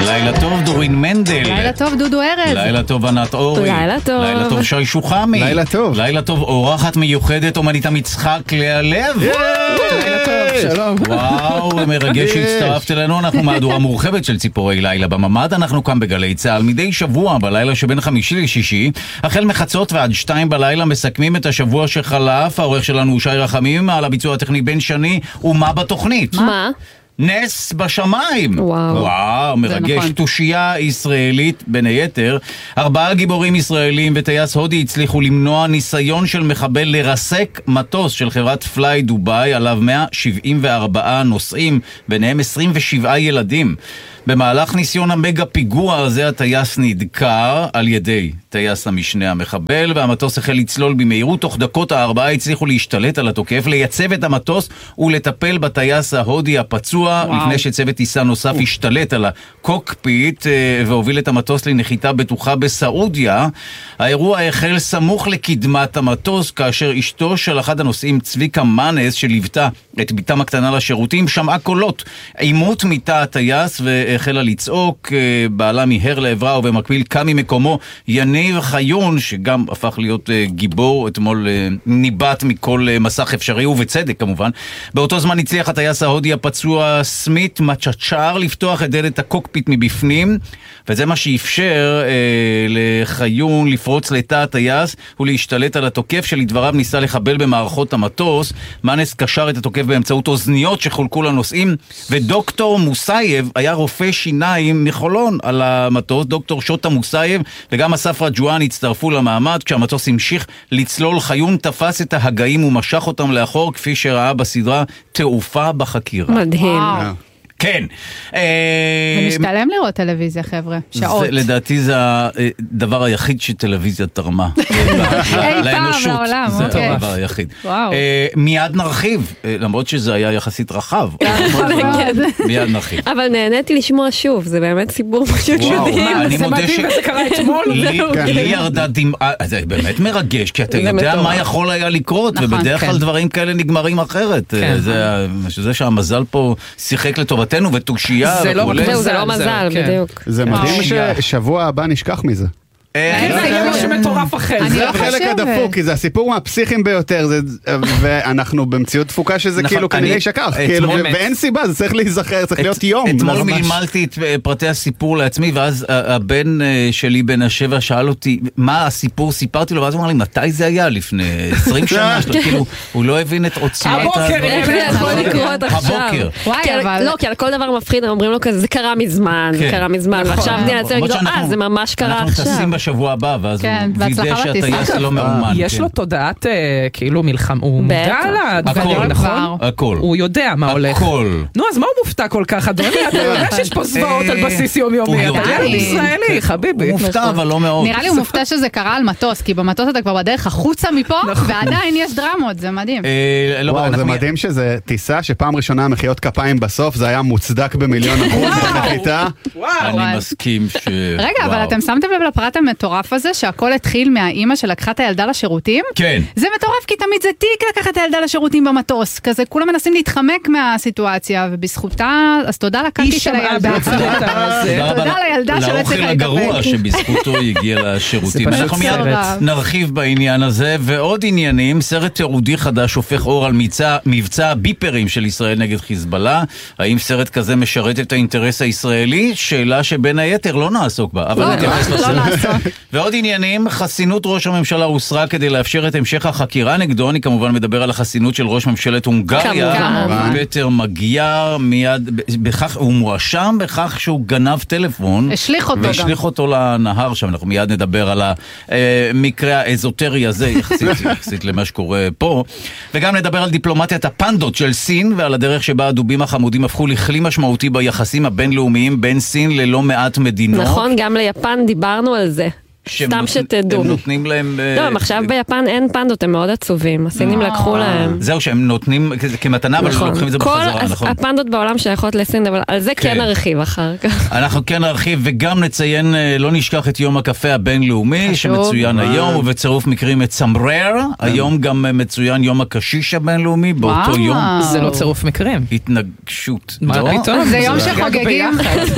לילה טוב דורין מנדל. לילה טוב דודו ארז. לילה טוב ענת אורי. לילה טוב. לילה טוב שי שוחמי. לילה טוב. לילה טוב אורחת מיוחדת אומנית המצחק לאה לב. לילה טוב, שלום. וואו, מרגש שהצטרפת אלינו. אנחנו מהדורה מורחבת של ציפורי לילה בממד. אנחנו כאן בגלי צהל מדי שבוע בלילה שבין חמישי לשישי, החל מחצות ועד 2 בלילה מסכמים את השבוע שחלף. העורך שלנו הוא שי רחמים, על הביצוע הטכני בן שני. ומה בתוכנית? מה? נס בשמיים. וואו. מרגש. נכון. תושייה ישראלית בין היתר. 4 גיבורים ישראלים וטייס הודי הצליחו למנוע ניסיון של מחבל לרסק מטוס של חברת פליי דוביי, עליו 174 נוסעים, ביניהם 27 ילדים. במהלך ניסיון המגה פיגוע הזה הטייס נדקר על ידי טייס המשנה המחבל, והמטוס החל לצלול במהירות. תוך דקות 4 הצליחו להשתלט על התוקף, לייצב את המטוס ולטפל בטייס ההודי הפצוע, לפני שצוות טיסה נוסף השתלט על הקוקפיט והוביל את המטוס לנחיתה בטוחה בסעודיה. האירוע החל סמוך לקדמת המטוס, כאשר אשתו של אחד הנוסעים, צביקה מנס, שליוותה את ביתם הקטנה לשירותים, שמעה קולות עימות מתא הטייס והחלה לצעוק. בעלה מיהר לעברה ובמקביל קם ממקומו יניב חיון, שגם הפך להיות גיבור, אתמול ניבט מכל מסך אפשרי, ובצדק כמובן. באותו זמן הצליח הטייס ההודי הפצוע סמית מצ'צ'ר לפתוח את דלת הקוקפיט מבפנים, וזה מה שאפשר לחיון לפרוץ לתא הטייס ולהשתלט על התוקף, שלדבריו ניסה לחבל במערכות המטוס. מנס קשר את התוקף באמצעות אוזניות שחולקו לנוסעים, ודוקטור מוסייב היה רופא שיניים מחולון על המטוס. דוקטור שוטה מוסייב וגם אסף רג'ואן הצטרפו למעמד. כשהמטוס המשיך לצלול, חיון תפס את ההגאים ומשך אותם לאחור, כפי שראה בסדרה תעופה בחקירה. מדהים. כן. זה משתלם לראות טלוויזיה, חבר'ה. שעות. לדעתי זה הדבר היחיד שטלוויזיה תרמה. אי פעם לעולם. זה הדבר היחיד. וואו. מיד נרחיב, למרות שזה היה יחסית רחב. מיד נרחיב. אבל נהניתי לשמוע שוב, זה באמת סיפור פשוט מדהים. זה מדהים וזה קרה אתמול. לי ירדה דמעה, זה באמת מרגש, כי אתה יודע מה יכול היה לקרות, ובדרך כלל דברים כאלה נגמרים אחרת. זה שהמזל פה שיחק לטובתנו ותושייה. זה לא מזל, בדיוק. זה מדהים ששבוע הבא נשכח מזה. זה יהיה משהו מטורף אחר. זה החלק הדפוק, כי זה הסיפור מהפסיכים ביותר, ואנחנו במציאות דפוקה שזה כאילו כנראה ישכח, ואין סיבה, זה צריך להיזכר, צריך להיות יום. אתמול מלמלתי את פרטי הסיפור לעצמי, ואז הבן שלי בן 7 שאל אותי מה הסיפור, סיפרתי לו, ואז הוא אמר לי מתי זה היה לפני 20 שנה, כאילו הוא לא הבין את עוצמת הבוקר. לא, כי על כל דבר מפחיד הם אומרים לו כזה, זה קרה מזמן, זה קרה מזמן, ועכשיו זה ממש קרה עכשיו. בשבוע הבא, ואז הוא וידא שהטייס לא מאומן. יש לו תודעת כאילו מלחמה, הוא מודע לדברים, נכון? הכל. הוא יודע מה הולך. הכל. נו, אז מה הוא מופתע כל כך, אדוני? אתה יודע שיש פה זוועות על בסיס יומיומי, אתה ילד ישראלי, חביבי. הוא מופתע, אבל לא מאוד. נראה לי הוא מופתע שזה קרה על מטוס, כי במטוס אתה כבר בדרך החוצה מפה, ועדיין יש דרמות, זה מדהים. וואו, זה מדהים שזה טיסה שפעם ראשונה מחיאות כפיים בסוף, זה היה מוצדק ב1,000,000%. אני מסכים ש... רגע, אבל אתם שמתם לב לפרט המטורף הזה, שהכל התחיל מהאימא שלקחה את הילדה לשירותים? כן. זה מטורף, כי תמיד זה תיק לקחת את הילדה לשירותים במטוס. כזה, כולם מנסים להתחמק מהסיטואציה, ובזכותה, אז תודה לקחתי של הילדה. תודה לילדה שלא הצליחה לאוכל הגרוע שבזכותו הגיע לשירותים. אנחנו מיד נרחיב בעניין הזה, ועוד עניינים. סרט תיעודי חדש הופך אור על מבצע הביפרים של ישראל נגד חיזבאללה. האם סרט כזה משרת את האינטרס הישראלי? שאלה שבין היתר לא נעסוק בה, אבל נתייחס לסרט. ועוד עניינים, חסינות ראש הממשלה הוסרה כדי לאפשר את המשך החקירה נגדו. אני כמובן מדבר על החסינות של ראש ממשלת הונגריה, פטר מגיאר. מיד בכך, הוא מואשם בכך שהוא גנב טלפון. השליך אותו לנהר שם. אנחנו מיד נדבר על המקרה האזוטרי הזה, יחסית למה שקורה פה. וגם נדבר על דיפלומטיית הפנדות של סין, ועל הדרך שבה הדובים החמודים הפכו לכלי משמעותי ביחסים הבינלאומיים בין סין ללא מעט מדינות. נכון, גם ליפן דיברנו על זה. סתם שתדעו. הם נותנים להם... לא, עכשיו ביפן אין פנדות, הם מאוד עצובים. הסינים לקחו להם. זהו, שהם נותנים כמתנה, אבל לוקחים את זה בחזרה, נכון? הפנדות בעולם שייכות לסין, אבל על זה כן נרחיב אחר כך. אנחנו כן נרחיב, וגם נציין, לא נשכח את יום הקפה הבינלאומי, שמצוין היום, ובצירוף מקרים את סמרר. היום גם מצוין יום הקשיש הבינלאומי, באותו יום. זה לא צירוף מקרים. התנגשות. מה פתאום? זה יום שחוגגים.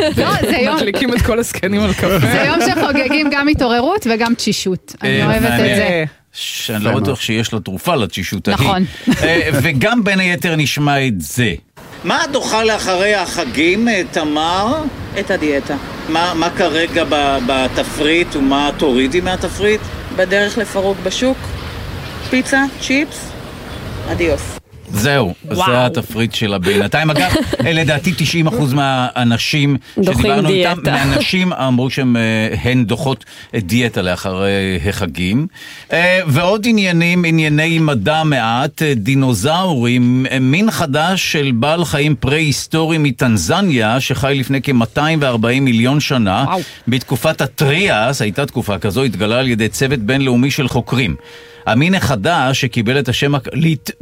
מדליקים את כל הסקנים על קפה. זה יום שחוגגים גם התעוררות וגם תשישות. אני אוהבת את זה. שאני לא בטוח שיש לה תרופה לתשישות ההיא. נכון. וגם בין היתר נשמע את זה. מה תאכל לאחרי החגים, תמר? את הדיאטה. מה כרגע בתפריט ומה תורידי מהתפריט? בדרך לפרוק בשוק, פיצה, צ'יפס, אדיוס. זהו, זה התפריט שלה בינתיים. אגב, לדעתי 90% מהאנשים שדיברנו איתם, מהאנשים אמרו שהן דוחות דיאטה לאחר החגים. ועוד ענייני מדע מעט, דינוזאורים, מין חדש של בעל חיים פרה-היסטורי מטנזניה, שחי לפני כ-240 מיליון שנה. בתקופת הטריאס, הייתה תקופה כזו, התגלה על ידי צוות בינלאומי של חוקרים. המין החדש שקיבל את השם הקליט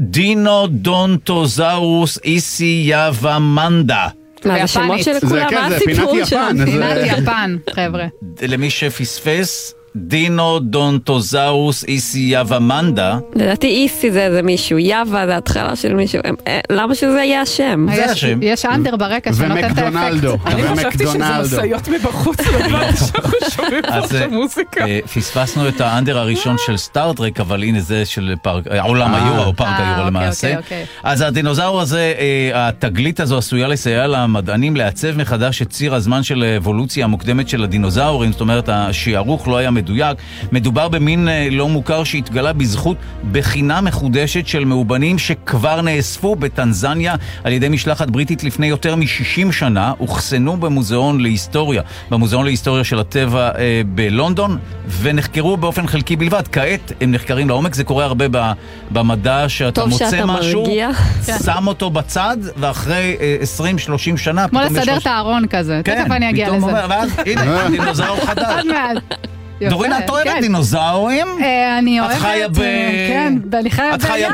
דינודונטוזאורוס איסיאבמנדה. מה, זה שמות של כולם? מה הסיפור שלנו? פינת יפן, חבר'ה. למי שפספס, דינודונטוזאורוס איסיאבמנדה. לדעתי איסי זה איזה מישהו, יאבה זה התחלה של מישהו. למה שזה יהיה השם? זה השם. יש אנדר ברקע שנותן את האפקט. אני חשבתי שזה מסעיות מבחוץ לבד, שאנחנו שומעים פה של מוזיקה. פספסנו את האנדר הראשון של סטארטרק, אבל הנה זה של עולם היורו, או פארק היורו למעשה. אז הדינוזאור הזה, התגלית הזו עשויה לסייע למדענים לעצב מחדש את ציר הזמן של האבולוציה המוקדמת של הדינוזאורים, זאת אומרת, השיערוך לא היה מדויק. מדובר במין לא מוכר שהתגלה בזכות בחינה מחודשת של מאובנים שכבר נאספו בטנזניה על ידי משלחת בריטית לפני יותר מ-60 שנה, הוחסנו במוזיאון להיסטוריה של הטבע בלונדון, ונחקרו באופן חלקי בלבד. כעת הם נחקרים לעומק. זה קורה הרבה במדע, שאתה מוצא משהו, שם אותו בצד, ואחרי 20-30 שנה כמו לסדר את הארון כזה. תכף אני אגיע לזה. ואז הנה, דינוזאור חדש. דורין, את אוהבת דינוזאורים? אני אוהבת, את חיה כן, ואני חיה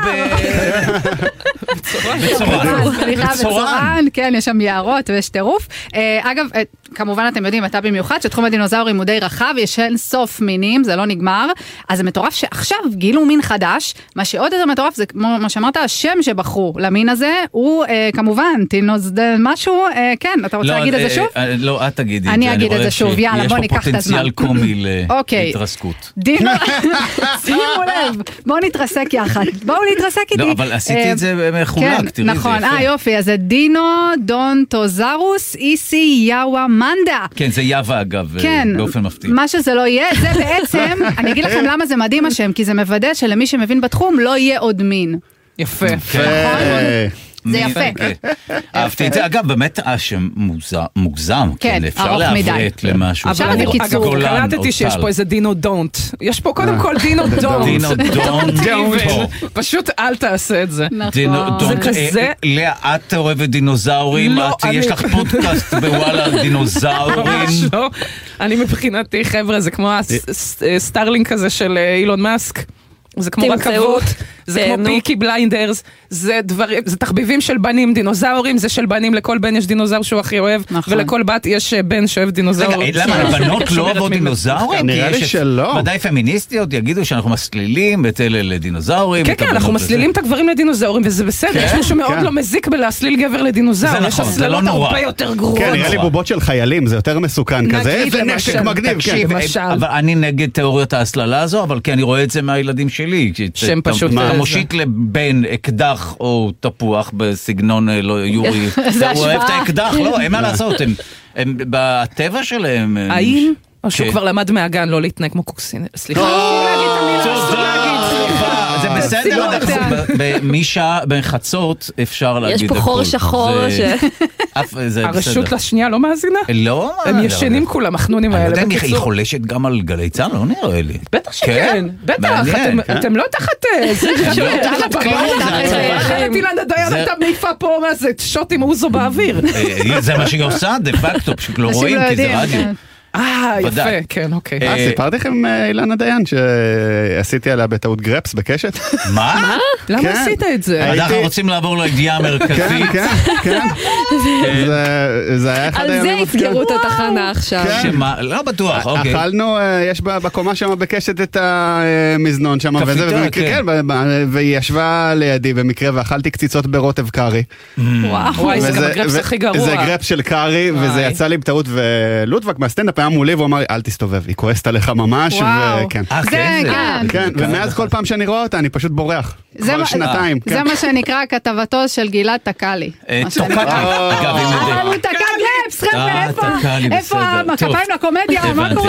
בצורן, כן, יש שם יערות ויש טירוף. אגב, כמובן אתם יודעים, אתה במיוחד, שתחום הדינוזאורים הוא די רחב, יש אין סוף מינים, זה לא נגמר, אז זה מטורף שעכשיו גילו מין חדש, מה שעוד יותר מטורף זה, כמו שאמרת, השם שבחרו למין הזה, הוא כמובן, משהו, כן, אתה רוצה להגיד את זה שוב? לא, את תגידי. אני אגיד את זה שוב, יאללה, בוא ניקח את הזמן. יש פה פוטנציאל קומי להתרסקות. שימו לב, בואו נתרסק יחד, בואו נתרסק איתי. לא, אבל עשיתי את זה מחולק, תראי. נכון, יופי, אז זה דינודונטוזאורוס איסיאבמנדה. כן, זה יאבה אגב, באופן מפתיע. מה שזה לא יהיה, זה בעצם, אני אגיד לכם למה זה מדהים השם, כי זה מוודא שלמי שמבין בתחום לא יהיה עוד מין. יפה. זה יפה. אהבתי את זה. אגב, באמת השם מוגזם. כן, אפשר לעברת למשהו. אגב, קלטתי שיש פה איזה דינו דונט. יש פה קודם כל דינו דונט. דינו דונט. פשוט אל תעשה את זה. דינו דונט. לאה, את אוהבת דינוזאורים? יש לך פודקאסט בוואלה דינוזאורים? אני מבחינתי, חבר'ה, זה כמו הסטארלינק הזה של אילון מאסק. זה כמו רכבות, זה כמו פיקי בליינדרס, זה תחביבים של בנים, דינוזאורים, זה של בנים, לכל בן יש דינוזאור שהוא הכי אוהב, ולכל בת יש בן שאוהב דינוזאור. רגע, למה הבנות לא אוהבות דינוזאורים? נראה לי שלא. ודאי פמיניסטיות יגידו שאנחנו מסלילים את אלה לדינוזאורים. כן, אנחנו מסלילים את הגברים לדינוזאורים, וזה בסדר, יש משהו מאוד לא מזיק בלהסליל גבר לדינוזאור. זה נכון, זה לא נורא. הרבה יותר גרועות. כן, נראה לי בובות של חיילים, זה יותר מסוכן כזה. זה נשק מגניב, אבל אני נגד תיאוריות ההסללה הזו, אבל כי אני רואה את זה מהילדים שלי. שהם פשוט... אתה מושיט לבן אקדח או תפוח בסגנון יורי. הוא אוהב את האקדח, לא, אין מה לעשות, הם בטבע שלהם... האם? או שהוא כבר למד מהגן לא להתנהג כמו קוקסין. סליחה. זה בסדר, במישה, בחצות אפשר להגיד יש פה חור שחור הרשות לשנייה לא מאזינה? לא. הם ישנים כולם, החנונים האלה. אני יודע אם היא חולשת גם על גלי צהל, לא נראה לי. בטח שכן, בטח, אתם לא תחת זה. אחרת אילנה דיין אתה מעיפה פה, מה זה, שוט עם אוזו באוויר. זה מה שהיא עושה, דה פקטו, פשוט לא רואים כי זה רדיו. יפה, כן, אוקיי. סיפרתי לכם אילנה דיין שעשיתי עליה בטעות גרפס בקשת? מה? למה עשית את זה? אנחנו רוצים לעבור לידיעה המרכזית. כן. זה היה אחד הימים. על זה יסגרו את התחנה עכשיו. לא בטוח, אוקיי. אכלנו, יש בקומה שם בקשת את המזנון שם, והיא ישבה לידי במקרה ואכלתי קציצות ברוטב קארי. וואי, זה גם הגרפס הכי גרוע. זה גרפס של קארי, וזה יצא לי בטעות, ולוטבק מהסטנדאפ היה מולי והוא אמר לי, אל תסתובב, היא כועסת עליך ממש, כן, ומאז כל פעם שאני רואה אותה, אני פשוט בורח. כבר שנתיים. זה מה שנקרא כתבתו של גילת תקלי. תוקקלי. אבל הוא תקע גרפס, חבר'ה, איפה הכפיים לקומדיה, מה קורה?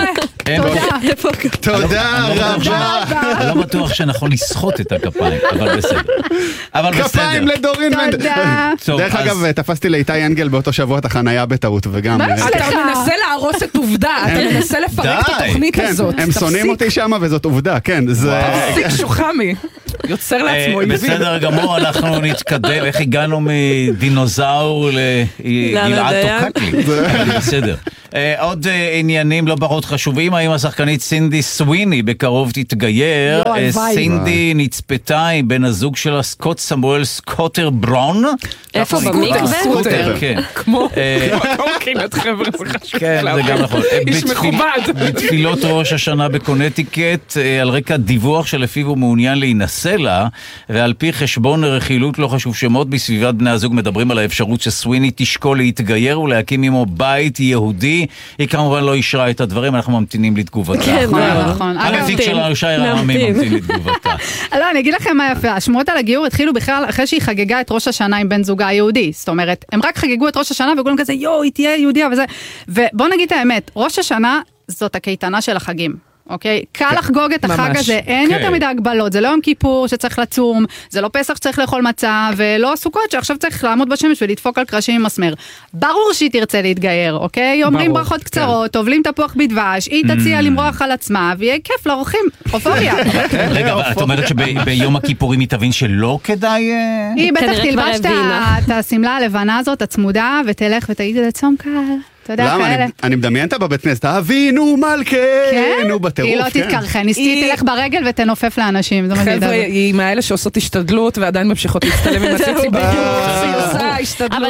תודה רבה. אני לא בטוח שנכון לסחוט את הכפיים, אבל בסדר. כפיים לדורין. תודה. דרך אגב, תפסתי לאיתי אנגל באותו שבוע את החנייה בטעות, וגם... מה אתה מנסה להרוס את עובדה, אתה מנסה לפרק את התוכנית הזאת. הם שונאים אותי שם וזאת עובדה, כן. תפסיק שוחמי. יוצר לעצמו יבין. בסדר גמור, אנחנו נתקדם. איך הגענו מדינוזאור לגלעד תוקקלי? בסדר. עוד עניינים לא פחות חשובים, האם השחקנית סינדי סוויני בקרוב תתגייר? סינדי נצפתה עם בן הזוג שלה סקוט סמואל סקוטר ברון. איפה במקווה? סקוטר, כן. כמו קורקינט חבר'ה, זה חשוב. כן, זה גם נכון. איש מכובד. בתפילות ראש השנה בקונטיקט, על רקע דיווח שלפיו הוא מעוניין להינשא לה, ועל פי חשבון רכילות לא חשוב שמות בסביבת בני הזוג מדברים על האפשרות שסוויני תשקול להתגייר ולהקים עמו בית יהודי. היא כמובן לא אישרה את הדברים, אנחנו ממתינים לתגובתה. כן, נכון. המפיק שלנו שי רעמי ממתין לתגובתה. לא, אני אגיד לכם מה יפה, השמועות על הגיור התחילו בכלל אחרי שהיא חגגה את ראש השנה עם בן זוגה היהודי, זאת אומרת, הם רק חגגו את ראש השנה וכולם כזה, היא תהיה יהודיה וזה, ובוא נגיד את האמת, ראש השנה זאת הקייטנה של החגים. אוקיי? קל לחגוג את החג הזה, אין יותר מדי הגבלות, זה לא יום כיפור שצריך לצום, זה לא פסח שצריך לאכול מצה, ולא סוכות שעכשיו צריך לעמוד בשמש ולדפוק על קרשים עם מסמר. ברור שהיא תרצה להתגייר, אוקיי? אומרים ברכות קצרות, טובלים תפוח בדבש, היא תציע למרוח על עצמה, ויהיה כיף לאורחים, אופוריה. רגע, את אומרת שביום הכיפורים היא תבין שלא כדאי... היא בטח תלבש את השמלה הלבנה הזאת, הצמודה, ותלך ותגיד את צום קל. למה? אני מדמיינת בבית כנסת, אבינו מלכנו בטירוף. היא לא תתקרחן, היא תלך ברגל ותנופף לאנשים. חבר'ה, היא מהאלה שעושות השתדלות ועדיין ממשיכות להצטלם עם הציצי בדיוק. היא עושה השתדלות. אבל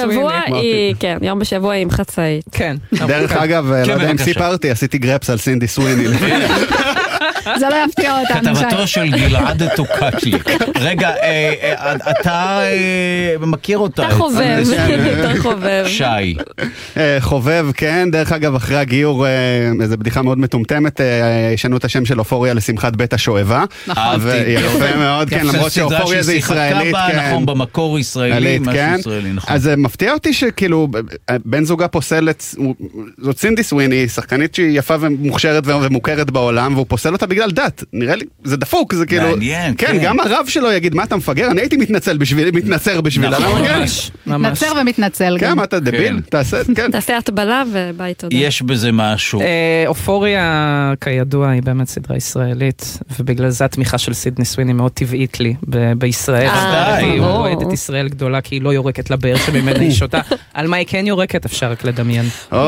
יום בשבוע היא עם חצאית. כן. דרך אגב, לא יודע אם סיפרתי, עשיתי גרפס על סינדי סוויני. זה לא יפתיע אותנו. כתבתו של גלעד תוקקלי. רגע, אתה מכיר אותה. אתה חובב. שי. חובב, כן. דרך אגב, אחרי הגיור, איזו בדיחה מאוד מטומטמת, ישנו את השם של אופוריה לשמחת בית השואבה. נכון. יפה מאוד, כן, למרות שאופוריה זה ישראלית. נכון, במקור ישראלי, משהו ישראלי, נכון. אז מפתיע אותי שכאילו, בן זוגה פוסלת, זאת סינדי סוויני, שחקנית שהיא יפה ומוכשרת ומוכרת בעולם, והוא פוסל אותה בגלל דת. נראה לי, זה דפוק, זה כאילו... מעניין, כן. גם הרב שלו יגיד, מה אתה מפגר? אני הייתי מתנצר בשבילה. ממש. מתנצר ומתנצל. כן, מה אתה דביל? תעשה הטבלה וביי תודה. יש בזה משהו. אופוריה, כידוע, היא באמת סדרה ישראלית, ובגלל זה התמיכה של סידני סוויני מאוד טבעית לי בישראל. היא אוהדת ישראל גדולה, כי היא לא יורקת לבאר שממנה היא שותה. על מה היא כן יורקת, אפשר רק לדמיין.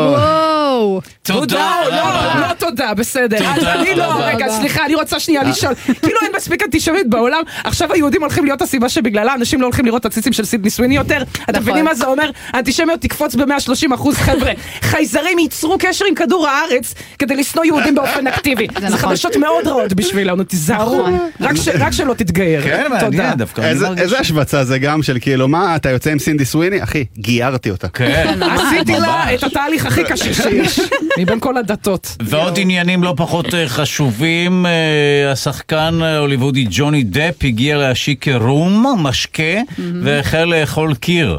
תודה. לא תודה, בסדר. אני לא, רגע, סליחה, אני רוצה שנייה לשאול. כאילו אין מספיק אנטישמית בעולם, עכשיו היהודים הולכים להיות הסיבה שבגללה אנשים לא הולכים לראות את הציצים של סידני סוויני יותר. אתם מבינים מה זה אומר? האנטישמיות תקפוץ ב-130%, חבר'ה. חייזרים ייצרו קשר עם כדור הארץ כדי לשנוא יהודים באופן אקטיבי. זה חדשות מאוד רעות בשבילנו, תיזהרו. רק שלא תתגייר. כן, מעניין דווקא. איזה השבצה זה גם של כאילו, מה, אתה יוצא עם סינדי סוויני? אחי, גיירתי אותה. עשיתי לה את התהליך הכי קשה שיש, מבין כל הדתות. ועוד עניינים לא פחות חשובים, השחקן הוליוודי ג'וני דפ הגיע להשיק רום, משקה, והחל לאכול קיר.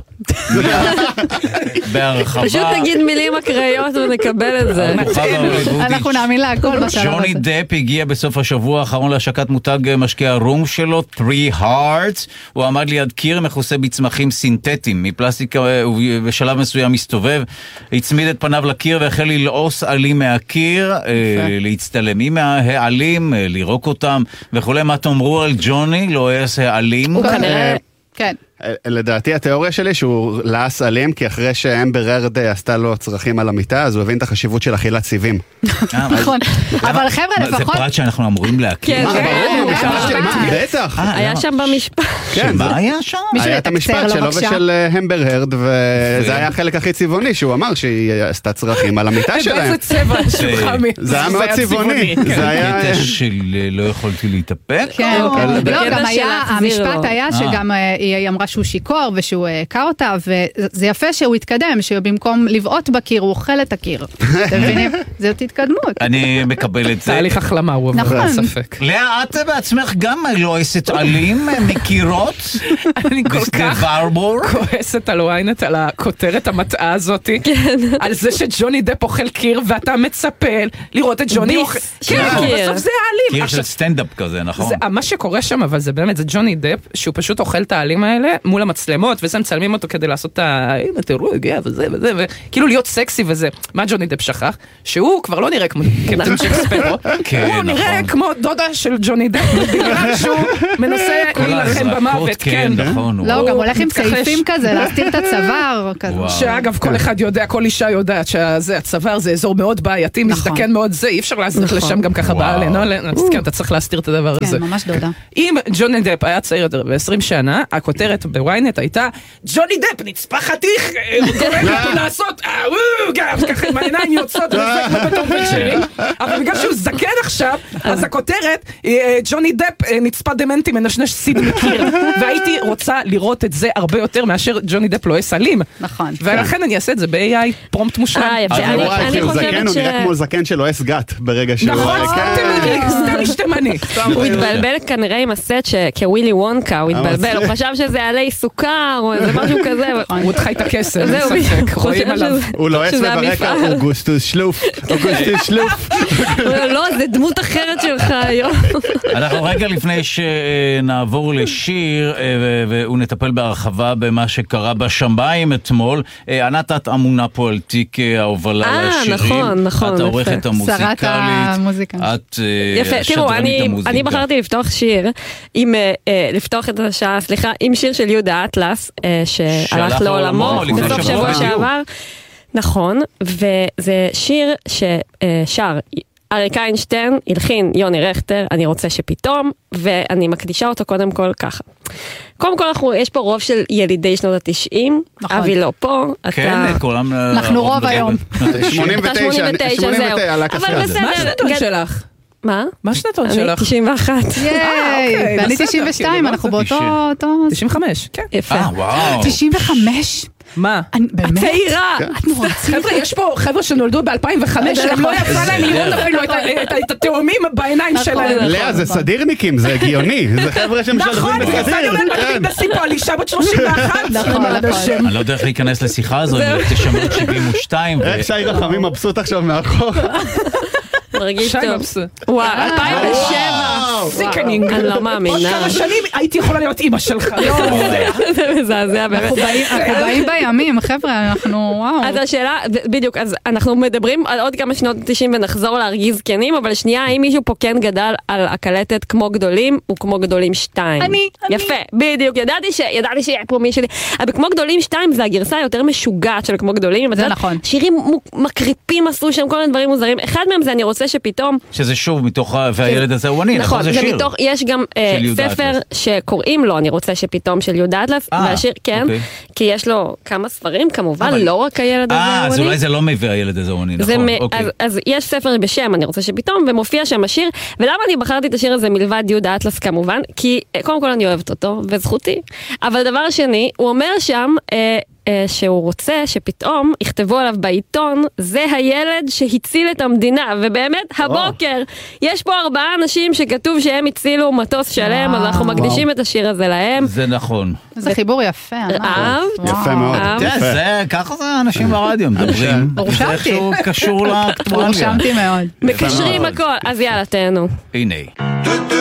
בהרחבה. פשוט תגיד מילים אקראיות ונקבל את זה. אנחנו נאמין להכל בשלב הזה. ג'וני דפ הגיע בסוף השבוע האחרון להשקת מותג משקה הרום שלו, 3 Hearts. הוא עמד ליד קיר מכוסה בצמחים סינתטיים, מפלסטיק בשלב מסוים מסתובב, הצמיד את פניו לקיר והחל ללעוס עלים מהקיר, להצטלם עם העלים, לירוק אותם וכולי. מה תאמרו על ג'וני? לא העלים? הוא כנראה, כן. לדעתי התיאוריה שלי שהוא לעס אלים, כי אחרי שאמבר הרד עשתה לו צרכים על המיטה, אז הוא הבין את החשיבות של אכילת סיבים. נכון, אבל חבר'ה לפחות... זה פרט שאנחנו אמורים להכיר. בטח. היה שם במשפט. מה היה שם? היה את המשפט שלו ושל אמבר הרד, וזה היה החלק הכי צבעוני, שהוא אמר שהיא עשתה צרכים על המיטה שלהם. באיזה צבע זה היה מאוד צבעוני. זה היה... שלא יכולתי להתאפק. כן, לא, גם היה, המשפט היה שגם היא אמרה שהוא שיקור ושהוא קע אותה, וזה יפה שהוא התקדם, שבמקום לבעוט בקיר, הוא אוכל את הקיר. אתם מבינים? זאת התקדמות. אני מקבל את זה. תהליך החלמה, הוא עבר ספק. לאה, את בעצמך גם לועסת עלים מקירות? אני כל כך כועסת על וויינט, על הכותרת המטעה הזאת, על זה שג'וני דפ אוכל קיר, ואתה מצפה לראות את ג'וני אוכל... כן, בסוף זה העלים. קיר של סטנדאפ כזה, נכון? מה שקורה שם, אבל זה באמת, זה ג'וני דפ, שהוא פשוט אוכל את העלים האלה מול המצלמות, וזה מצלמים אותו כדי לעשות את הנה, תראו, הגיע, וזה, וכאילו להיות סקסי וזה. מה ג'וני דפ שכח? שהוא כבר לא נראה כמו קפטן שקספרו, הוא נראה כמו דודה של ג'וני דפ, בגלל שהוא מנסה להילחם במוות, כן. לא, גם הולך עם סעיפים כזה, להסתיר את הצוואר. שאגב, כל אחד יודע, כל אישה יודעת שהצוואר זה אזור מאוד בעייתי, מזדקן מאוד זה, אי אפשר להסתיר לשם גם ככה בעלן, אז כן, אתה צריך להסתיר את הדבר הזה. כן, ממש דודה. אם ג'וני דפ היה צעיר יותר ב-20 שנה, הכותרת בוויינט הייתה, ג'וני דפ נצפה חתיך, גורם לי לעשות, ככה עם העיניים יוצאות, וזה כמו בתורבית שלי, אבל בגלל שהוא זקן עכשיו, אז הכותרת, ג'וני דפ נצפה דמנטי מנשנש סיד מקיר, והייתי רוצה לראות את זה הרבה יותר מאשר ג'וני דפ לא אסלים. נכון. ולכן אני אעשה את זה ב-AI, פרומפט מושלם. אני חושבת הוא נראה כמו זקן שלו אס גת ברגע שהוא... נכון, סתם משתמני. הוא התבלבל כנראה עם הסט כווילי וונקה, הוא התבלבל, הוא חשב שזה עלי סוכר או איזה משהו כזה. הוא עוד חי את הכסף, זהו, רואים עליו. הוא לועס וברקע, אוגוסטוס שלוף, אוגוסטוס שלוף. לא, זה דמות אחרת שלך היום. אנחנו רגע לפני שנעבור לשיר ונטפל בהרחבה במה שקרה בשמיים אתמול, ענת, את אמונה פה על תיק ההובלה לשירים. נכון. את העורכת המוזיקלית. שרת המוזיקה. את תראו, אני בחרתי לפתוח שיר, לפתוח את השעה, סליחה, עם שיר של יהודה אטלס, שהלך לעולמו בסוף שבוע שעבר. נכון, וזה שיר ששר אריק איינשטיין, הלחין יוני רכטר, אני רוצה שפתאום, ואני מקדישה אותו קודם כל ככה. קודם כל יש פה רוב של ילידי שנות ה-90, אבי לא פה, כן, כולם... אנחנו רוב היום. 89, אבל בסדר. מה השנתון שלך? מה? מה השנתון שלך? אני 91. ייי, ואני 92, אנחנו באותו... 95, כן. יפה. וואו. 95? מה? באמת? צעירה. את נורא צעירה. חבר'ה, יש פה חבר'ה שנולדו ב-2005, הם לא יצא להם לראות אפילו את התאומים בעיניים שלהם. לאה, זה סדירניקים, זה הגיוני. זה חבר'ה שמשלבים בסדיר. נכון, זה מדברים בסיפו על אישה בת 31. נכון. אני לא יודע איך להיכנס לשיחה הזו, אני 972. איך שי רחמים מבסוט עכשיו מאחור. מרגיש טוב. מבסוט. וואו, 2007. סיקנינג. אני לא מאמינה. עוד כמה שנים הייתי יכולה להיות אימא שלך. זה מזעזע באמת. אנחנו באים בימים, חבר'ה, אנחנו וואו. אז השאלה, בדיוק, אז אנחנו מדברים על עוד כמה שנות 90 ונחזור להרגיז זקנים, אבל שנייה, האם מישהו פה כן גדל על הקלטת כמו גדולים, הוא כמו גדולים 2? אני. יפה, בדיוק, ידעתי שיהיה פה מישהו, אבל כמו גדולים 2 זה הגרסה היותר משוגעת של כמו גדולים. זה נכון. שירים מקריפים עשו שם כל מיני דברים מוזרים, אחד מהם זה אני רוצה שפתאום... שזה שוב מתוך, והילד הזה הוא אני, נכון, זה שיר. יש גם ספר שקוראים לו אני רוצה שפתאום של יהודה אטלס, והשיר, כן, כי יש לו כמה ספרים כמובן, לא רק הילד הזה הוא אני. אז אולי זה לא מביא הילד הזה הוא אני, נכון. אז יש ספר בשם אני רוצה שפתאום, ומופיע שם השיר, ולמה אני בחרתי את השיר הזה מלבד יהודה אטלס כמובן? כי קודם כל אני אוהבת אותו, וזכותי, אבל דבר שני, הוא אומר שם... שהוא רוצה שפתאום יכתבו עליו בעיתון, זה הילד שהציל את המדינה, ובאמת הבוקר יש פה 4 אנשים שכתוב שהם הצילו מטוס שלם, אז אנחנו מקדישים את השיר הזה להם. זה נכון. זה חיבור יפה. יפה מאוד. ככה זה אנשים ברדיו מדברים. רושמתי. זה איכשהו קשור לאקטואליה. רושמתי מאוד. מקשרים הכל, אז יאללה תהנו. הנה.